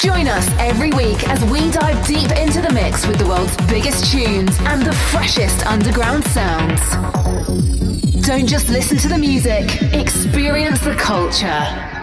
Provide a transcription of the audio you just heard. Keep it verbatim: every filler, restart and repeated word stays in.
Join us every week as we dive deep into the mix with the world's biggest tunes and the freshest underground sounds. Don't just listen to the music, experience the culture.